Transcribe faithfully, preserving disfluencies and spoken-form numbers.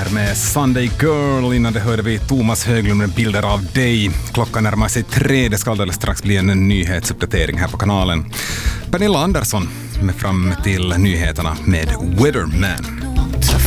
där med Sunday Girl. Innan det hörde vi Thomas Höglund med Bilder av dig. Klockan närmar sig tre. Det ska alldeles strax bli en nyhetsuppdatering här på kanalen. Pernilla Andersson med fram till nyheterna med Weatherman.